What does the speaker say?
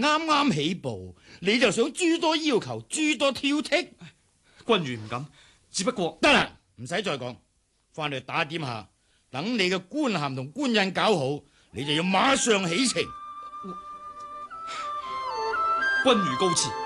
啱啱起步，你就想諸多要求、諸多挑剔？ 君如唔敢，只不過得啦，唔使再講，翻去打點下，等你嘅官銜同官印搞好，你就要馬上起程。 君如告辭。